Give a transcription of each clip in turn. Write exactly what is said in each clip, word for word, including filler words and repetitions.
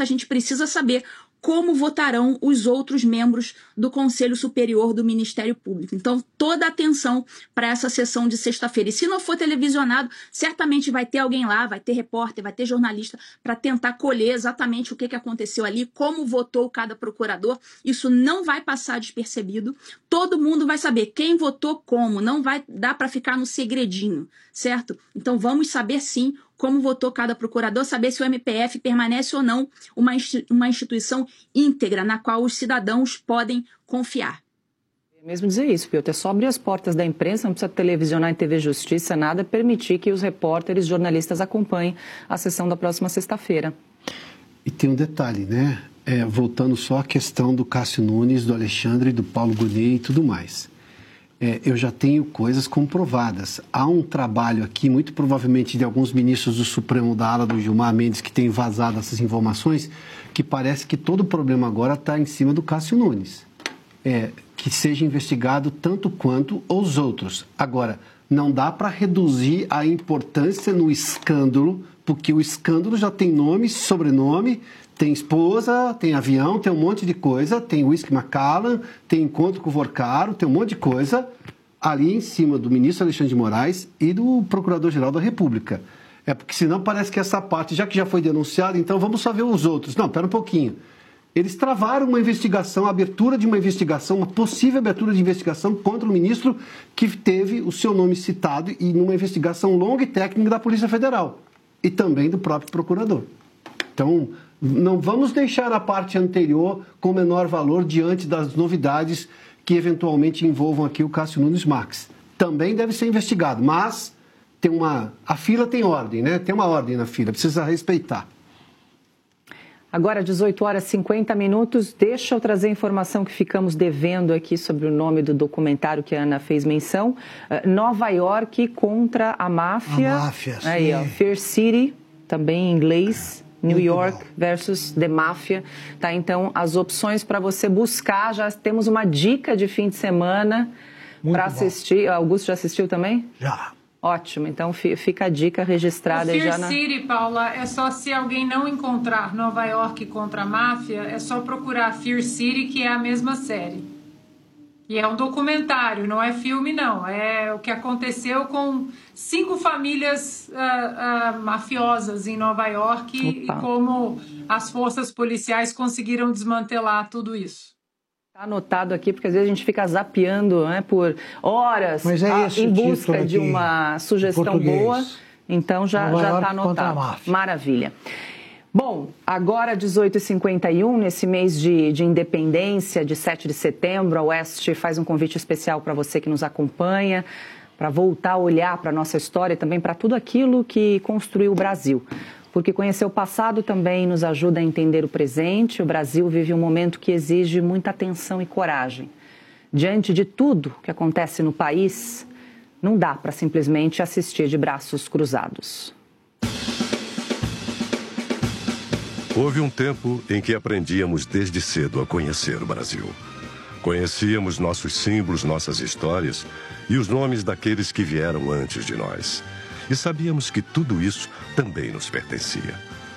momento a gente precisa saber como votarão os outros membros do Conselho Superior do Ministério Público. Então, toda a atenção para essa sessão de sexta-feira. E se não for televisionado, certamente vai ter alguém lá, vai ter repórter, vai ter jornalista para tentar colher exatamente o que, que aconteceu ali, como votou cada procurador. Isso não vai passar despercebido. Todo mundo vai saber quem votou como. Não vai dar para ficar no segredinho, certo? Então, vamos saber sim como votou cada procurador, saber se o M P F permanece ou não uma, uma instituição íntegra na qual os cidadãos podem confiar. É mesmo dizer isso, Piotr, é só abrir as portas da imprensa, não precisa televisionar em T V Justiça, nada, permitir que os repórteres, jornalistas acompanhem a sessão da próxima sexta-feira. E tem um detalhe, né? É, voltando só à questão do Cássio Nunes, do Alexandre, do Paulo Gonet e tudo mais. É, eu já tenho coisas comprovadas. Há um trabalho aqui, muito provavelmente de alguns ministros do Supremo, da ala do Gilmar Mendes, que tem vazado essas informações, que parece que todo o problema agora está em cima do Cássio Nunes. É, que seja investigado tanto quanto os outros. Agora, não dá para reduzir a importância no escândalo, porque o escândalo já tem nome, sobrenome, tem esposa, tem avião, tem um monte de coisa, tem Whisky Macallan, tem encontro com o Vorcaro, tem um monte de coisa ali em cima do ministro Alexandre de Moraes e do Procurador-Geral da República. É porque senão parece que essa parte, já que já foi denunciada, então vamos só ver os outros. Não, pera um pouquinho. Eles travaram uma investigação, a abertura de uma investigação, uma possível abertura de investigação contra o ministro que teve o seu nome citado e numa investigação longa e técnica da Polícia Federal e também do próprio procurador. Então, não vamos deixar a parte anterior com menor valor diante das novidades que eventualmente envolvam aqui o Cássio Nunes Marques. Também deve ser investigado, mas tem uma, a fila tem ordem, né? Tem uma ordem na fila, precisa respeitar. Agora, dezoito horas e cinquenta minutos, deixa eu trazer a informação que ficamos devendo aqui sobre o nome do documentário que a Ana fez menção. Uh, Nova York contra a máfia. A máfia, sim. Aí, ó, Fear City, também em inglês. New Muito York bom. versus The Mafia. Tá, então, as opções para você buscar. Já temos uma dica de fim de semana para assistir. Augusto já assistiu também? Já. Ótimo, então fica a dica registrada. O Fear já na... City, Paula, é só se alguém não encontrar Nova York contra a máfia, é só procurar Fear City, que é a mesma série. E é um documentário, não é filme, não. É o que aconteceu com cinco famílias uh, uh, mafiosas em Nova York. Opa. E como as forças policiais conseguiram desmantelar tudo isso. Está anotado aqui, porque às vezes a gente fica zapeando, né, por horas Mas é a, esse em busca de uma sugestão boa. Então já está anotado. Maravilha. Bom, agora dezoito e cinquenta e um, nesse mês de, de independência, de sete de setembro, a Oeste faz um convite especial para você que nos acompanha, para voltar a olhar para a nossa história e também para tudo aquilo que construiu o Brasil. Porque conhecer o passado também nos ajuda a entender o presente. O Brasil vive um momento que exige muita atenção e coragem. Diante de tudo que acontece no país, não dá para simplesmente assistir de braços cruzados. Houve um tempo em que aprendíamos desde cedo a conhecer o Brasil. Conhecíamos nossos símbolos, nossas histórias e os nomes daqueles que vieram antes de nós. E sabíamos que tudo isso também nos pertencia.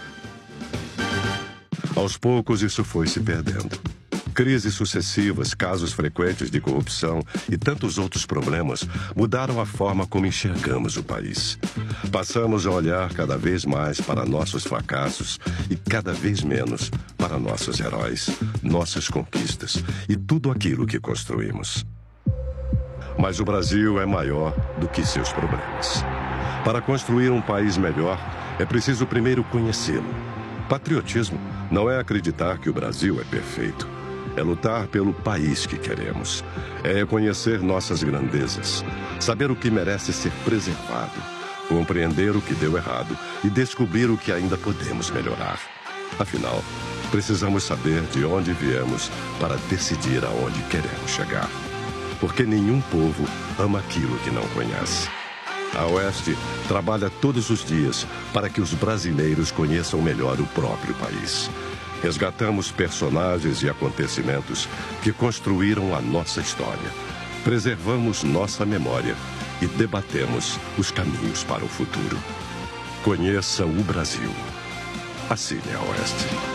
Aos poucos, isso foi se perdendo. Crises sucessivas, casos frequentes de corrupção e tantos outros problemas mudaram a forma como enxergamos o país. Passamos a olhar cada vez mais para nossos fracassos e cada vez menos para nossos heróis, nossas conquistas e tudo aquilo que construímos. Mas o Brasil é maior do que seus problemas. Para construir um país melhor, é preciso primeiro conhecê-lo. Patriotismo não é acreditar que o Brasil é perfeito. É lutar pelo país que queremos. É reconhecer nossas grandezas. Saber o que merece ser preservado. Compreender o que deu errado e descobrir o que ainda podemos melhorar. Afinal, precisamos saber de onde viemos para decidir aonde queremos chegar. Porque nenhum povo ama aquilo que não conhece. A Oeste trabalha todos os dias para que os brasileiros conheçam melhor o próprio país. Resgatamos personagens e acontecimentos que construíram a nossa história. Preservamos nossa memória e debatemos os caminhos para o futuro. Conheça o Brasil. Assine a Oeste.